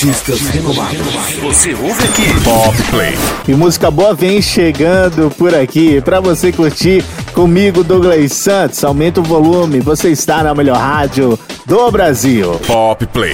Artistas renomados. Você ouve aqui. Pop Play. E música boa vem chegando por aqui pra você curtir comigo, Douglas Santos. Aumenta o volume, você está na melhor rádio do Brasil. Pop Play.